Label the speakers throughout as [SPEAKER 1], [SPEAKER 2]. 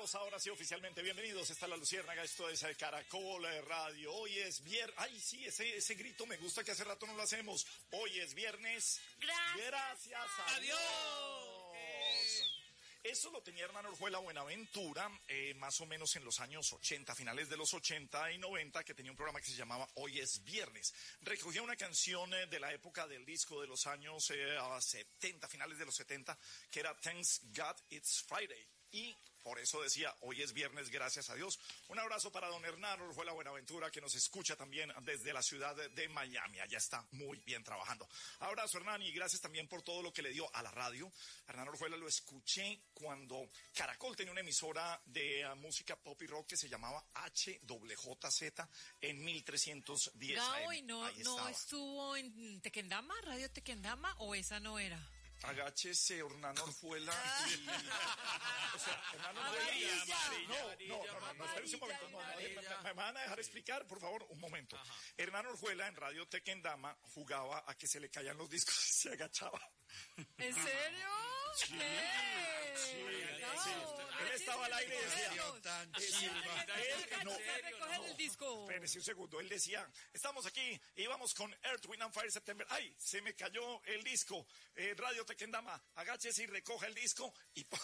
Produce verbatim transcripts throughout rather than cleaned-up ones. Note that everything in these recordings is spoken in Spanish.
[SPEAKER 1] Arrancamos ahora sí oficialmente. Bienvenidos, está La Luciérnaga, esto es Caracol Radio. Hoy es viernes. Ay, sí, ese, ese grito me gusta que hace rato no lo hacemos. Hoy es viernes.
[SPEAKER 2] Gracias.
[SPEAKER 1] Gracias a
[SPEAKER 2] Dios.
[SPEAKER 1] Dios. Eso lo tenía Hernán Orjuela Buenaventura, eh, más o menos en los años ochenta, finales de los ochenta y noventa, que tenía un programa que se llamaba Hoy es Viernes. Recogía una canción eh, de la época del disco de los años eh, setenta, finales de los setenta, que era Thanks God It's Friday. Y por eso decía, hoy es viernes, gracias a Dios. Un abrazo para don Hernán Orjuela Buenaventura, que nos escucha también desde la ciudad de Miami. Allá está muy bien trabajando. Abrazo, Hernán, y gracias también por todo lo que le dio a la radio. Hernán Orjuela lo escuché cuando Caracol tenía una emisora de uh, música pop y rock que se llamaba H W J Z en mil trescientos diez.
[SPEAKER 2] Gao, ¿y no, no estuvo en Tequendama, Radio Tequendama, o esa no era?
[SPEAKER 1] Agáchese, Hernán Orjuela. Y... o sea, Hernán Orjuela. No, no, no, no, no, espérense un momento. No, no, me, me van a dejar explicar, por favor, un momento. Ajá. Hernán Orjuela en Radio Tequendama jugaba a que se le caían los discos y se agachaba.
[SPEAKER 2] ¿En serio?
[SPEAKER 1] Sí.
[SPEAKER 2] ¿Qué?
[SPEAKER 1] Sí,
[SPEAKER 2] no,
[SPEAKER 1] sí. Él estaba al aire y decía...
[SPEAKER 3] Tan
[SPEAKER 1] él, no,
[SPEAKER 2] recoger el disco.
[SPEAKER 1] Espérense un segundo. Él decía, estamos aquí y vamos con Earth, Wind and Fire September. ¡Ay! Se me cayó el disco. Eh, Radio Tequendama, agáchese y recoja el disco y pone...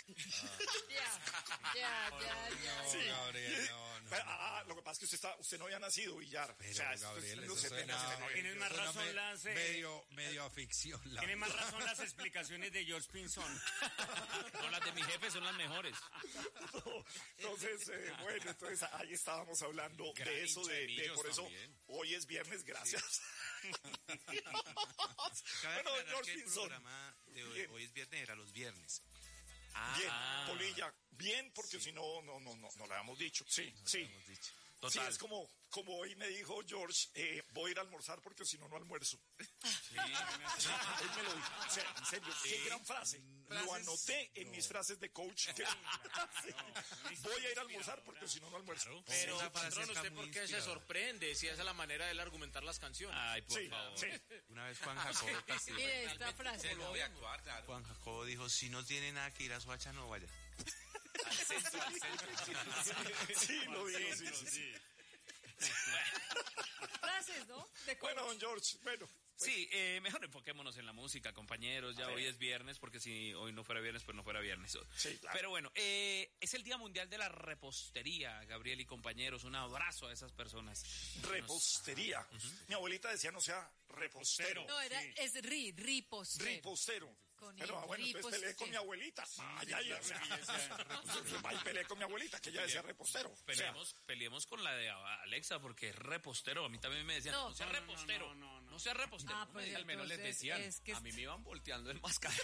[SPEAKER 2] Ya, ya, ya, ya.
[SPEAKER 1] Sí.
[SPEAKER 3] Gabriel, no, no.
[SPEAKER 1] Pero, ah, lo que pasa es que usted, está, usted no había nacido, Villar.
[SPEAKER 3] Pero,
[SPEAKER 1] o sea,
[SPEAKER 3] Gabriel,
[SPEAKER 1] esto es
[SPEAKER 3] eso suena-
[SPEAKER 4] Tienes más
[SPEAKER 3] suena
[SPEAKER 4] razón
[SPEAKER 3] me-
[SPEAKER 4] las... eh,
[SPEAKER 3] medio, medio a ficción. la
[SPEAKER 4] Tiene más
[SPEAKER 3] verdad.
[SPEAKER 4] razón las explicaciones de George Pinzón.
[SPEAKER 5] No, las de mi jefe son las mejores.
[SPEAKER 1] No, entonces, eh, bueno, entonces ahí estábamos hablando
[SPEAKER 5] Gran
[SPEAKER 1] de eso,
[SPEAKER 5] hincha
[SPEAKER 1] de,
[SPEAKER 5] de
[SPEAKER 1] de
[SPEAKER 5] Millos
[SPEAKER 1] por eso
[SPEAKER 5] también.
[SPEAKER 1] hoy es viernes, gracias.
[SPEAKER 6] Cabe
[SPEAKER 1] Bueno,
[SPEAKER 6] aclarar
[SPEAKER 1] George
[SPEAKER 6] que el
[SPEAKER 1] Pinzón.
[SPEAKER 6] programa de hoy,
[SPEAKER 1] Bien.
[SPEAKER 6] hoy es viernes, era los viernes.
[SPEAKER 1] Bien,
[SPEAKER 5] Ah.
[SPEAKER 1] Polilla, bien, porque
[SPEAKER 6] Sí.
[SPEAKER 1] si no, no, no, no, no le habíamos dicho. Sí,
[SPEAKER 6] No
[SPEAKER 1] sí.
[SPEAKER 6] lo hemos dicho.
[SPEAKER 1] Sí,
[SPEAKER 5] Total.
[SPEAKER 1] es como, como hoy me dijo George, eh, voy a ir a almorzar porque si no, no almuerzo.
[SPEAKER 5] Sí.
[SPEAKER 1] Él me lo dijo. O sea, en serio, qué gran frase. Lo
[SPEAKER 3] Frases-
[SPEAKER 1] anoté en mis frases de coach. Que- Sí. Voy a ir a almorzar porque si no, no almuerzo.
[SPEAKER 7] Pero,
[SPEAKER 6] Esa frase
[SPEAKER 7] patrón,
[SPEAKER 6] está
[SPEAKER 7] ¿usted
[SPEAKER 6] muy
[SPEAKER 7] por qué se
[SPEAKER 6] inspiradora.
[SPEAKER 7] sorprende si esa es la manera de él argumentar las canciones?
[SPEAKER 5] Ay, por
[SPEAKER 1] Sí,
[SPEAKER 5] favor.
[SPEAKER 1] sí.
[SPEAKER 6] Una vez Juan Jacobo Castillo,
[SPEAKER 2] Mire esta frase.
[SPEAKER 6] voy a actuar, claro. Juan Jacobo dijo, si no tiene nada que ir a Soacha, no vaya.
[SPEAKER 5] Al centro, al centro.
[SPEAKER 1] Sí, lo digo, sí, sí, sí.
[SPEAKER 2] Frases, ¿no? De
[SPEAKER 1] Bueno,
[SPEAKER 2] coach.
[SPEAKER 1] don George, bueno.
[SPEAKER 5] Sí, eh, mejor enfoquémonos en la música, compañeros. Ya
[SPEAKER 1] A ver.
[SPEAKER 5] hoy es viernes, porque si hoy no fuera viernes, pues no fuera viernes.
[SPEAKER 1] Sí, claro.
[SPEAKER 5] Pero bueno, eh, es el Día Mundial de la Repostería, Gabriel y compañeros. Un abrazo a esas personas.
[SPEAKER 1] Repostería. Mi abuelita decía no sea repostero.
[SPEAKER 2] No, era, es ri, ripostero.
[SPEAKER 1] Ripostero.
[SPEAKER 2] Con
[SPEAKER 1] Pero
[SPEAKER 2] el
[SPEAKER 1] bueno, entonces peleé
[SPEAKER 2] ripostero.
[SPEAKER 1] con mi abuelita. Ay, ay, o sea, ay, peleé con mi abuelita, que ella decía repostero. O sea,
[SPEAKER 5] Peleemos, peleemos con la de Alexa, porque es repostero. A mí también me decían,
[SPEAKER 2] No.
[SPEAKER 5] no, sea
[SPEAKER 4] No, no,
[SPEAKER 5] repostero.
[SPEAKER 4] no, no, no.
[SPEAKER 5] No sea repostero.
[SPEAKER 2] Ah,
[SPEAKER 5] No
[SPEAKER 2] pues
[SPEAKER 5] me diga, al menos les
[SPEAKER 2] entonces
[SPEAKER 5] decían.
[SPEAKER 2] es que
[SPEAKER 5] A
[SPEAKER 2] es-
[SPEAKER 5] mí me iban volteando el mascarón.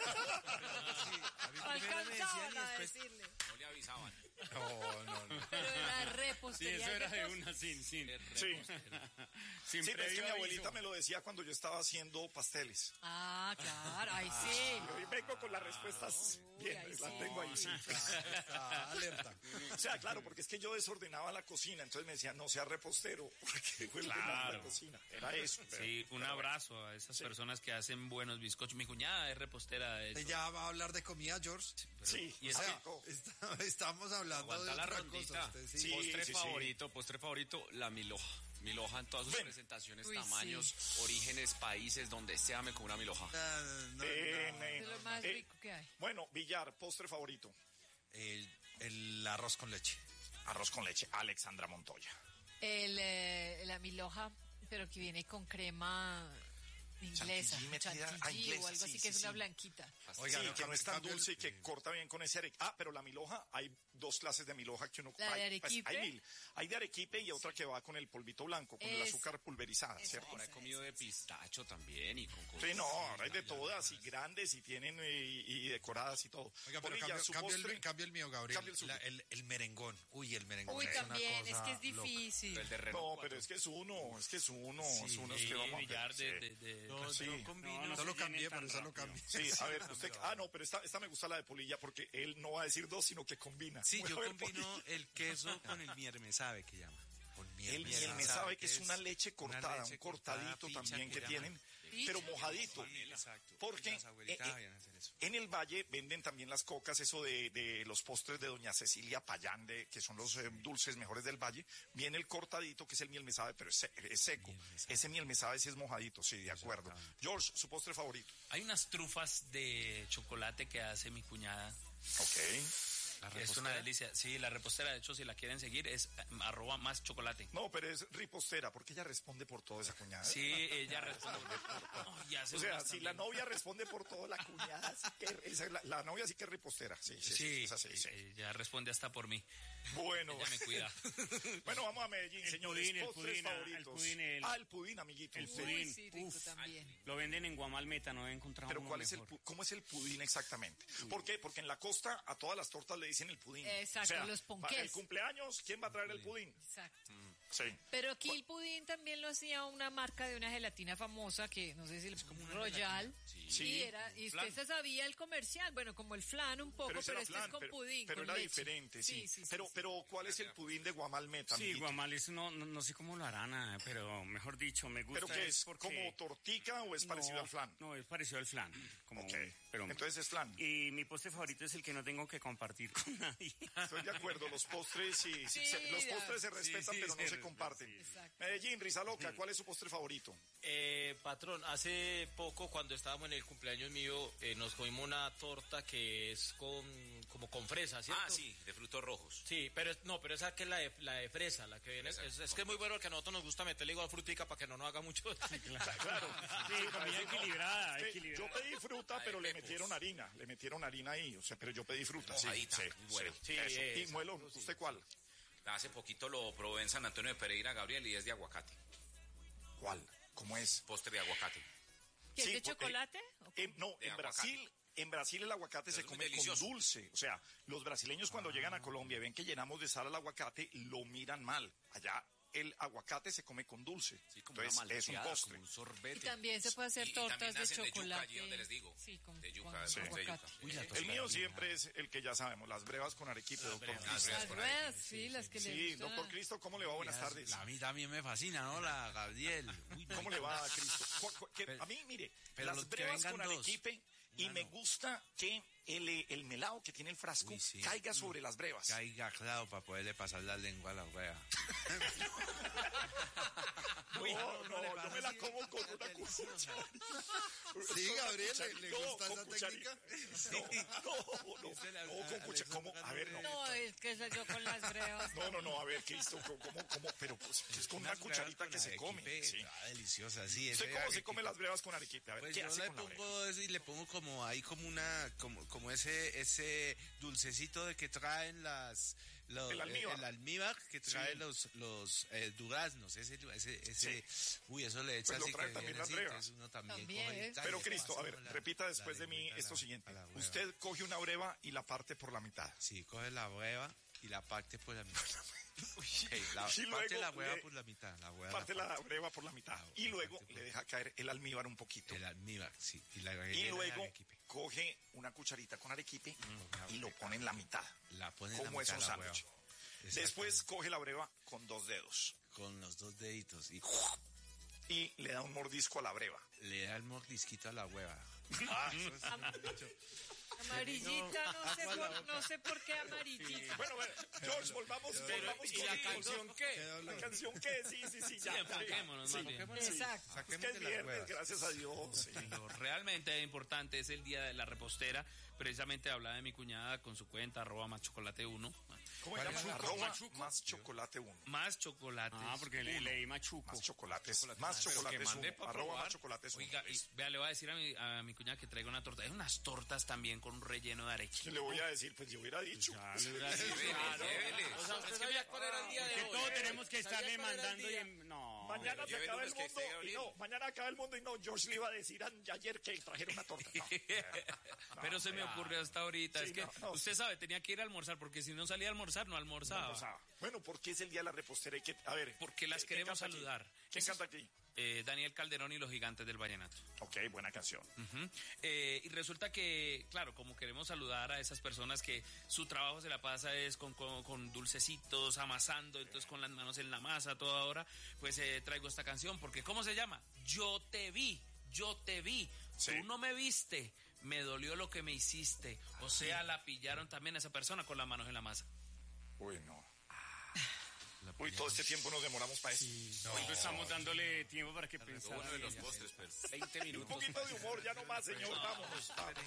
[SPEAKER 3] A mí primero me decían
[SPEAKER 2] Alcanzaban
[SPEAKER 3] y
[SPEAKER 2] a
[SPEAKER 3] después...
[SPEAKER 2] decirle.
[SPEAKER 5] No le avisaban.
[SPEAKER 3] No, no, no.
[SPEAKER 2] Pero era
[SPEAKER 4] Sí,
[SPEAKER 2] repostería.
[SPEAKER 4] eso era de
[SPEAKER 2] repos-
[SPEAKER 4] una sin, sin.
[SPEAKER 1] sí.
[SPEAKER 4] Sin
[SPEAKER 1] Sí, pero es que
[SPEAKER 4] previo
[SPEAKER 1] mi
[SPEAKER 4] aviso.
[SPEAKER 1] abuelita me lo decía cuando yo estaba haciendo pasteles.
[SPEAKER 2] Ah, claro, ahí
[SPEAKER 1] Y
[SPEAKER 2] sí.
[SPEAKER 1] hoy vengo con las respuestas bien,
[SPEAKER 2] ahí
[SPEAKER 1] las
[SPEAKER 2] sí.
[SPEAKER 1] tengo ahí, sí.
[SPEAKER 3] Está alerta.
[SPEAKER 1] O sea, claro, porque es que yo desordenaba la cocina, entonces me decían, no sea repostero, porque fue el que más la
[SPEAKER 5] Claro.
[SPEAKER 1] cocina. Era eso. pero-
[SPEAKER 5] Sí, un
[SPEAKER 1] pero
[SPEAKER 5] abrazo a esas personas que hacen buenos bizcochos. Mi cuñada es repostera de
[SPEAKER 3] Usted
[SPEAKER 5] eso.
[SPEAKER 3] ya va a hablar de comida, George.
[SPEAKER 1] bueno. Sí,
[SPEAKER 5] Y
[SPEAKER 3] O
[SPEAKER 5] es
[SPEAKER 3] sea,
[SPEAKER 1] rico.
[SPEAKER 3] está- estamos hablando
[SPEAKER 5] Aguanta
[SPEAKER 3] de
[SPEAKER 5] la
[SPEAKER 3] otra
[SPEAKER 5] rondita.
[SPEAKER 3] cosa. Usted sí.
[SPEAKER 1] Sí.
[SPEAKER 7] Postre
[SPEAKER 1] sí.
[SPEAKER 7] favorito, postre favorito, la milhoja. Milhoja en todas sus
[SPEAKER 1] Ven.
[SPEAKER 7] presentaciones,
[SPEAKER 2] Uy,
[SPEAKER 7] tamaños, orígenes, países, donde sea me como una milhoja.
[SPEAKER 3] Ah, no,
[SPEAKER 1] Eh,
[SPEAKER 3] no.
[SPEAKER 1] me-
[SPEAKER 2] Es lo más
[SPEAKER 1] eh,
[SPEAKER 2] rico que hay.
[SPEAKER 1] Bueno, Villar, postre favorito.
[SPEAKER 3] El, el arroz con leche.
[SPEAKER 1] Arroz con leche, Alexandra Montoya.
[SPEAKER 2] El, eh, la milhoja, pero que viene con crema inglesa.
[SPEAKER 1] Chantilly metida-
[SPEAKER 2] chantilly
[SPEAKER 1] ah, inglesa,
[SPEAKER 2] o algo
[SPEAKER 1] sí,
[SPEAKER 2] así
[SPEAKER 1] sí,
[SPEAKER 2] que es una
[SPEAKER 1] sí.
[SPEAKER 2] blanquita.
[SPEAKER 3] Oiga,
[SPEAKER 1] sí,
[SPEAKER 3] no,
[SPEAKER 1] que no es tan
[SPEAKER 3] cambio el-
[SPEAKER 1] dulce y que corta bien con ese arequipe. Ah, pero la milhoja, hay dos clases de milhoja que uno...
[SPEAKER 2] ¿La de
[SPEAKER 1] hay, pues,
[SPEAKER 2] arequipe?
[SPEAKER 1] hay mil. Hay de arequipe y otra que va con el polvito blanco, con el
[SPEAKER 2] Es-
[SPEAKER 1] azúcar pulverizada,
[SPEAKER 2] es-
[SPEAKER 1] ¿cierto?
[SPEAKER 7] Ahora he comido de pistacho también y con cosas.
[SPEAKER 1] Sí, no, ahora hay de
[SPEAKER 7] la-
[SPEAKER 1] todas y grandes y tienen y, y decoradas y todo.
[SPEAKER 3] Oiga, pero
[SPEAKER 1] Polilla,
[SPEAKER 3] cambio,
[SPEAKER 1] su
[SPEAKER 3] cambio
[SPEAKER 1] postre,
[SPEAKER 3] el, cambio el mío, Gabriel.
[SPEAKER 1] Cambio el suyo.
[SPEAKER 3] La- el, el merengón. Uy, el merengón.
[SPEAKER 2] Uy,
[SPEAKER 3] es una
[SPEAKER 2] también, es
[SPEAKER 3] cosa
[SPEAKER 2] que es
[SPEAKER 3] loca.
[SPEAKER 2] difícil.
[SPEAKER 7] El de
[SPEAKER 1] No,
[SPEAKER 7] Renault
[SPEAKER 1] pero es que es uno, es que es uno,
[SPEAKER 3] Sí,
[SPEAKER 1] es uno es
[SPEAKER 5] Sí,
[SPEAKER 1] que vamos a
[SPEAKER 5] Villar de,
[SPEAKER 1] ver,
[SPEAKER 5] de,
[SPEAKER 1] sí.
[SPEAKER 5] de-
[SPEAKER 6] Yo,
[SPEAKER 1] Sí.
[SPEAKER 6] yo combino...
[SPEAKER 4] No, no
[SPEAKER 3] Solo
[SPEAKER 4] se
[SPEAKER 3] cambié,
[SPEAKER 4] llenen
[SPEAKER 3] por
[SPEAKER 4] tan
[SPEAKER 3] eso lo
[SPEAKER 4] rápido.
[SPEAKER 3] cambié.
[SPEAKER 1] Sí, a ver, usted, ah, no, pero esta, esta me gusta la de Polilla porque él no va a decir dos, sino que combina.
[SPEAKER 6] Sí,
[SPEAKER 1] Voy
[SPEAKER 6] yo
[SPEAKER 1] a ver,
[SPEAKER 6] combino
[SPEAKER 1] Polilla.
[SPEAKER 6] el queso con el miel me sabe que llama.
[SPEAKER 3] Con miel,
[SPEAKER 1] El
[SPEAKER 3] miel,
[SPEAKER 1] miel me
[SPEAKER 3] sabe.
[SPEAKER 1] sabe que es una leche
[SPEAKER 6] una
[SPEAKER 1] cortada,
[SPEAKER 6] leche
[SPEAKER 1] un cortadito
[SPEAKER 6] cortada,
[SPEAKER 1] también
[SPEAKER 6] picha
[SPEAKER 1] que
[SPEAKER 6] que
[SPEAKER 1] tienen.
[SPEAKER 2] Sí,
[SPEAKER 1] pero
[SPEAKER 2] sí.
[SPEAKER 1] mojadito.
[SPEAKER 3] Exacto.
[SPEAKER 1] Porque
[SPEAKER 3] Las abuelitas
[SPEAKER 1] eh, eh,
[SPEAKER 3] sabían hacer eso.
[SPEAKER 1] en el Valle venden también las cocas, eso de, de los postres de doña Cecilia Payán, de, que son los eh, dulces mejores del Valle. Viene el cortadito, que es el miel me sabe, pero es, se- es seco. Ese miel me sabe sí es mojadito, sí, de acuerdo. George, su postre favorito.
[SPEAKER 5] Hay unas trufas de chocolate que hace mi cuñada.
[SPEAKER 1] Ok.
[SPEAKER 3] La
[SPEAKER 5] que es una delicia. Sí, la repostera, de hecho, si la quieren seguir, es eh, arroba más chocolate.
[SPEAKER 1] No, pero es ripostera, porque ella responde por todo esa cuñada.
[SPEAKER 5] Sí, ella responde. Oh, y hace
[SPEAKER 1] O sea,
[SPEAKER 5] unas
[SPEAKER 1] si la
[SPEAKER 5] también.
[SPEAKER 1] novia responde por todo, la cuñada sí que, esa es la, la novia sí que es ripostera. Sí, sí, sí.
[SPEAKER 5] Sí,
[SPEAKER 1] es así, sí.
[SPEAKER 5] ella responde hasta por mí.
[SPEAKER 1] Bueno,
[SPEAKER 5] Ella me cuida.
[SPEAKER 1] bueno, vamos a Medellín,
[SPEAKER 4] El
[SPEAKER 1] señores.
[SPEAKER 4] pudín, el
[SPEAKER 1] postres
[SPEAKER 4] pudín, ah, el
[SPEAKER 1] favoritos.
[SPEAKER 4] pudín, el-
[SPEAKER 1] Ah, el pudín, amiguito.
[SPEAKER 4] el
[SPEAKER 1] usted.
[SPEAKER 4] pudín.
[SPEAKER 2] Uy, sí, rico
[SPEAKER 4] Uf.
[SPEAKER 2] también.
[SPEAKER 4] Lo venden en Guamalmeta, no he encontrado
[SPEAKER 1] Pero
[SPEAKER 4] uno
[SPEAKER 1] ¿cuál es el,
[SPEAKER 4] mejor.
[SPEAKER 1] pu- ¿cómo es el pudín exactamente? ¿Por qué? Porque en la costa a todas las tortas le dicen el pudín.
[SPEAKER 2] Exacto,
[SPEAKER 1] O sea,
[SPEAKER 2] los
[SPEAKER 1] pa-
[SPEAKER 2] ponqués.
[SPEAKER 1] El cumpleaños, ¿quién va a traer el pudín?
[SPEAKER 2] Exacto.
[SPEAKER 1] Sí.
[SPEAKER 2] Pero aquí el pudín también lo hacía una marca de una gelatina famosa que no sé si es como Royal.
[SPEAKER 1] Sí.
[SPEAKER 2] Y era y usted se sabía el comercial, bueno, como el flan un poco, pero,
[SPEAKER 1] ese era
[SPEAKER 2] este
[SPEAKER 1] flan,
[SPEAKER 2] es con
[SPEAKER 1] pero,
[SPEAKER 2] pudín,
[SPEAKER 1] pero
[SPEAKER 2] con
[SPEAKER 1] era
[SPEAKER 2] leche.
[SPEAKER 1] diferente, sí.
[SPEAKER 2] Sí, sí, sí,
[SPEAKER 1] pero,
[SPEAKER 2] sí.
[SPEAKER 1] pero ¿cuál es el pudín de Guamalmeta,
[SPEAKER 4] Sí,
[SPEAKER 1] amiguito?
[SPEAKER 4] Guamales, no, no, no sé cómo lo harán, ah, pero mejor dicho, me gusta.
[SPEAKER 1] ¿Pero qué es?
[SPEAKER 4] porque-
[SPEAKER 1] ¿Como tortica o es parecido
[SPEAKER 4] No,
[SPEAKER 1] al flan?
[SPEAKER 4] No, es parecido al flan. Como,
[SPEAKER 1] Ok.
[SPEAKER 4] pero,
[SPEAKER 1] Entonces es flan.
[SPEAKER 4] y mi postre favorito es el que no tengo que compartir con nadie.
[SPEAKER 1] Estoy de acuerdo, los postres sí, sí,
[SPEAKER 2] Sí,
[SPEAKER 1] se- los
[SPEAKER 2] ya.
[SPEAKER 1] postres se respetan,
[SPEAKER 4] sí,
[SPEAKER 1] pero no
[SPEAKER 4] se
[SPEAKER 1] se comparten.
[SPEAKER 2] Exacto.
[SPEAKER 1] Medellín, Risa Loca, ¿cuál es su postre favorito?
[SPEAKER 8] Eh, patrón, hace poco cuando estábamos en el cumpleaños mío eh, nos comimos una torta que es con como con fresa, ¿cierto?
[SPEAKER 7] Ah, sí, de frutos rojos.
[SPEAKER 8] Sí, pero es- no, pero esa que es la de, la de fresa, la que viene, es, es que es muy bueno que a nosotros nos gusta meterle igual frutica para que no nos haga mucho daño.
[SPEAKER 1] Claro.
[SPEAKER 4] Sí, comida equilibrada,
[SPEAKER 1] Eh,
[SPEAKER 4] equilibrada.
[SPEAKER 1] Yo pedí fruta,
[SPEAKER 7] Ay,
[SPEAKER 1] pero le
[SPEAKER 7] pepos.
[SPEAKER 1] metieron harina, le metieron harina ahí, o sea, pero yo pedí fruta, sí,
[SPEAKER 7] Mojadita,
[SPEAKER 1] sí,
[SPEAKER 7] muy bueno.
[SPEAKER 1] sí,
[SPEAKER 8] Sí,
[SPEAKER 1] eso. Y
[SPEAKER 8] esa,
[SPEAKER 1] Muelo, ¿usted cuál?
[SPEAKER 7] Hace poquito lo probé en San Antonio de Pereira, Gabriel, y es de aguacate.
[SPEAKER 1] ¿Cuál? ¿Cómo es?
[SPEAKER 7] Postre de aguacate.
[SPEAKER 2] ¿Qué es
[SPEAKER 1] Sí,
[SPEAKER 2] de
[SPEAKER 1] porque-
[SPEAKER 2] chocolate? ¿O
[SPEAKER 1] En- no,
[SPEAKER 7] De
[SPEAKER 1] en
[SPEAKER 7] aguacate.
[SPEAKER 1] Brasil, en Brasil el aguacate se
[SPEAKER 7] es muy
[SPEAKER 1] come con
[SPEAKER 7] delicioso.
[SPEAKER 1] dulce. O sea, los brasileños cuando llegan a Colombia y ven que llenamos de sal al aguacate, lo miran mal. Allá el aguacate se come con dulce.
[SPEAKER 7] Sí, como
[SPEAKER 1] Entonces
[SPEAKER 7] una
[SPEAKER 1] es un
[SPEAKER 7] malteada,
[SPEAKER 1] postre.
[SPEAKER 7] como un sorbete.
[SPEAKER 2] Y también se puede hacer
[SPEAKER 7] Y- y
[SPEAKER 2] tortas
[SPEAKER 7] también
[SPEAKER 2] de
[SPEAKER 7] hacen de yuca
[SPEAKER 2] chocolate.
[SPEAKER 7] allí donde les digo.
[SPEAKER 2] Sí, con,
[SPEAKER 7] De yuca,
[SPEAKER 2] con
[SPEAKER 7] sí, de
[SPEAKER 2] aguacate.
[SPEAKER 7] yuca.
[SPEAKER 8] Uy, la
[SPEAKER 1] El
[SPEAKER 8] tostada
[SPEAKER 1] mío
[SPEAKER 8] divina.
[SPEAKER 1] siempre es el que ya sabemos, las brevas con arequipe, doctor
[SPEAKER 8] brevas.
[SPEAKER 1] Cristo.
[SPEAKER 7] Las
[SPEAKER 2] Las
[SPEAKER 7] por ahí.
[SPEAKER 2] ruedas, sí, las que le
[SPEAKER 1] Sí,
[SPEAKER 2] gustan.
[SPEAKER 1] doctor Cristo, ¿cómo le va? Buenas tardes.
[SPEAKER 3] A mí también me fascina, ¿no? La Gabriel. Uy, no.
[SPEAKER 1] ¿Cómo le va a Cristo? Cu- cu- que
[SPEAKER 3] Pero-
[SPEAKER 1] a mí, mire,
[SPEAKER 3] pero los
[SPEAKER 1] las
[SPEAKER 3] que
[SPEAKER 1] brevas
[SPEAKER 3] vengan
[SPEAKER 1] con
[SPEAKER 3] dos.
[SPEAKER 1] arequipe y
[SPEAKER 3] Una
[SPEAKER 1] me
[SPEAKER 3] no.
[SPEAKER 1] gusta que el, eh, el melado que tiene el frasco
[SPEAKER 3] Uy, sí.
[SPEAKER 1] caiga sobre las brevas.
[SPEAKER 3] Caiga claro para poderle pasar la lengua a la wea.
[SPEAKER 1] No,
[SPEAKER 3] Uy,
[SPEAKER 1] no,
[SPEAKER 3] no le
[SPEAKER 1] yo
[SPEAKER 3] pasa
[SPEAKER 1] me la
[SPEAKER 3] así,
[SPEAKER 1] como con
[SPEAKER 3] es
[SPEAKER 1] una
[SPEAKER 3] deliciosa.
[SPEAKER 1] cuchara.
[SPEAKER 3] Sí,
[SPEAKER 1] Con una
[SPEAKER 3] Gabriel,
[SPEAKER 1] cuchara-
[SPEAKER 3] ¿le- le
[SPEAKER 1] no,
[SPEAKER 3] gusta
[SPEAKER 1] con
[SPEAKER 3] esa
[SPEAKER 1] cucharita.
[SPEAKER 3] técnica?
[SPEAKER 1] No, no, no,
[SPEAKER 3] Dice la-
[SPEAKER 1] no, con
[SPEAKER 3] a-
[SPEAKER 1] cuchara.
[SPEAKER 3] Alexandra
[SPEAKER 1] ¿Cómo? A ver, no.
[SPEAKER 2] No, es que soy yo con las brevas.
[SPEAKER 1] No, no, no, a ver, Cristo, ¿cómo, cómo, cómo? Pero pues, es con una
[SPEAKER 3] Unas brevas
[SPEAKER 1] cucharita
[SPEAKER 3] con
[SPEAKER 1] que se come.
[SPEAKER 3] arequipe,
[SPEAKER 1] Sí.
[SPEAKER 3] ah, deliciosa, sí.
[SPEAKER 1] ¿Usted
[SPEAKER 3] ese
[SPEAKER 1] cómo se
[SPEAKER 3] arequipe.
[SPEAKER 1] come las brevas con arequipe? A ver,
[SPEAKER 3] Pues
[SPEAKER 1] ¿qué
[SPEAKER 3] yo
[SPEAKER 1] hace
[SPEAKER 3] le
[SPEAKER 1] con la breva?
[SPEAKER 3] pongo eso y le pongo como ahí como una como como ese ese dulcecito de que traen las los,
[SPEAKER 1] El almíbar.
[SPEAKER 3] el almíbar que trae
[SPEAKER 1] Sí.
[SPEAKER 3] los los eh, duraznos, ese ese ese uy, eso le echa
[SPEAKER 1] Pues lo
[SPEAKER 3] así
[SPEAKER 1] trae
[SPEAKER 3] que
[SPEAKER 1] también
[SPEAKER 3] viene
[SPEAKER 1] las
[SPEAKER 3] así,
[SPEAKER 1] brevas.
[SPEAKER 3] entonces uno también,
[SPEAKER 2] También,
[SPEAKER 3] coge y
[SPEAKER 2] ¿eh?
[SPEAKER 3] tal,
[SPEAKER 1] Pero
[SPEAKER 3] y
[SPEAKER 1] Cristo, a
[SPEAKER 3] pasa
[SPEAKER 1] ver,
[SPEAKER 3] con la-
[SPEAKER 1] repita
[SPEAKER 3] la
[SPEAKER 1] después de mí
[SPEAKER 3] lengüita a
[SPEAKER 1] esto
[SPEAKER 3] la-
[SPEAKER 1] siguiente.
[SPEAKER 3] a la breva.
[SPEAKER 1] Usted coge una breva y la parte por la mitad.
[SPEAKER 3] Sí, coge la hueva y la parte por la mitad. Ok, la,
[SPEAKER 1] Y
[SPEAKER 3] parte
[SPEAKER 1] luego
[SPEAKER 3] la hueva
[SPEAKER 1] le-
[SPEAKER 3] por la mitad, la hueva
[SPEAKER 1] Parte
[SPEAKER 3] la
[SPEAKER 1] la breva por la mitad.
[SPEAKER 3] Ah,
[SPEAKER 1] Y luego
[SPEAKER 3] parte por-
[SPEAKER 1] le deja caer el almíbar un poquito.
[SPEAKER 3] el almíbar, sí, y la
[SPEAKER 1] Y
[SPEAKER 3] rellena de
[SPEAKER 1] luego
[SPEAKER 3] arequipe.
[SPEAKER 1] coge una cucharita con arequipe
[SPEAKER 3] Mm,
[SPEAKER 1] y lo pone en la mitad.
[SPEAKER 3] La pone en la
[SPEAKER 1] Como
[SPEAKER 3] mitad
[SPEAKER 1] esos
[SPEAKER 3] de la hueva.
[SPEAKER 1] sándwiches. Después
[SPEAKER 3] Exactamente.
[SPEAKER 1] coge la breva con dos dedos
[SPEAKER 3] Con los dos deditos y
[SPEAKER 1] y le da un mordisco a la breva.
[SPEAKER 3] le da el mordisquito a la hueva. Ah, eso es-
[SPEAKER 2] Amarillita, no sé, por, no sé por qué amarillita.
[SPEAKER 1] Bueno, bueno, George, volvamos, volvamos
[SPEAKER 5] ¿y
[SPEAKER 1] con
[SPEAKER 5] la
[SPEAKER 1] el-
[SPEAKER 5] canción qué?
[SPEAKER 3] Qué
[SPEAKER 1] La
[SPEAKER 3] dolor.
[SPEAKER 1] canción qué, sí, sí, sí, ya.
[SPEAKER 5] Sí,
[SPEAKER 1] ya.
[SPEAKER 5] enfoquémonos, más bien.
[SPEAKER 2] Exacto.
[SPEAKER 1] Es
[SPEAKER 3] Saquemos
[SPEAKER 1] que es
[SPEAKER 3] de las
[SPEAKER 1] viernes,
[SPEAKER 3] huevas.
[SPEAKER 1] gracias a Dios. sí.
[SPEAKER 5] Lo realmente importante es el día de la repostera. Precisamente hablaba de mi cuñada con su cuenta, arroba más chocolate uno.
[SPEAKER 1] ¿Cómo se llama?
[SPEAKER 4] Machuco,
[SPEAKER 1] Arroba
[SPEAKER 4] machuco.
[SPEAKER 1] más chocolate uno.
[SPEAKER 5] Más chocolates.
[SPEAKER 4] Ah, porque le, leí machuco.
[SPEAKER 1] Más chocolates, más
[SPEAKER 7] Pero que
[SPEAKER 1] chocolates
[SPEAKER 7] mande
[SPEAKER 1] uno.
[SPEAKER 7] pa'
[SPEAKER 1] Arroba
[SPEAKER 7] probar.
[SPEAKER 1] más chocolates uno.
[SPEAKER 5] Oiga, y, vea, le voy a decir a mi, a mi cuñada que traiga una torta. Hay unas tortas también con un relleno de
[SPEAKER 1] ¿Qué
[SPEAKER 5] arequipe.
[SPEAKER 1] le voy a decir? Pues yo hubiera dicho.
[SPEAKER 4] Ya, le hubiera dicho.
[SPEAKER 7] Llévele.
[SPEAKER 8] O sea, ¿usted sabía cuál era el día de
[SPEAKER 4] Que
[SPEAKER 8] hoy?
[SPEAKER 4] todos tenemos que
[SPEAKER 8] ¿Sabía
[SPEAKER 4] estarle
[SPEAKER 8] cuál era el
[SPEAKER 4] mandando y...
[SPEAKER 8] día?
[SPEAKER 4] en- No.
[SPEAKER 1] Mañana se
[SPEAKER 7] Llévele
[SPEAKER 1] acaba el
[SPEAKER 7] unos que
[SPEAKER 1] mundo
[SPEAKER 7] esté
[SPEAKER 1] y
[SPEAKER 7] Gabriel.
[SPEAKER 1] no, mañana acaba el mundo y no, George le iba a decir a- ayer que trajera una torta. No.
[SPEAKER 5] Pero se me ocurrió hasta ahorita.
[SPEAKER 1] Sí,
[SPEAKER 5] es que
[SPEAKER 1] no, no.
[SPEAKER 5] usted sabe, tenía que ir a almorzar porque si no salía a almorzar, no almorzaba.
[SPEAKER 1] O sea, bueno, porque es el día de la repostera. Hay que, a ver,
[SPEAKER 5] Porque las
[SPEAKER 1] ¿quién
[SPEAKER 5] queremos
[SPEAKER 1] canta aquí?
[SPEAKER 5] saludar.
[SPEAKER 1] ¿Quién canta aquí?
[SPEAKER 5] Eh, Daniel Calderón y los Gigantes del Vallenato.
[SPEAKER 1] Ok, buena canción.
[SPEAKER 5] Ujú. Eh, y resulta que, claro, como queremos saludar a esas personas que su trabajo se la pasa es con, con, con dulcecitos, amasando, entonces con las manos en la masa toda hora, pues eh, traigo esta canción, porque ¿cómo se llama? Yo te vi. yo te vi,
[SPEAKER 1] Sí.
[SPEAKER 5] tú no me viste, me dolió lo que me hiciste. O sea, la pillaron también a esa persona con las manos en la masa.
[SPEAKER 1] Uy, no. Uy, todo este tiempo nos demoramos para eso.
[SPEAKER 4] Hoy no estamos dándole tiempo para que pensara.
[SPEAKER 7] Uno de los
[SPEAKER 4] bien.
[SPEAKER 7] postres, pues. veinte
[SPEAKER 1] Un
[SPEAKER 7] minutos.
[SPEAKER 1] poquito de humor, ya no más, señor, vámonos. vámonos.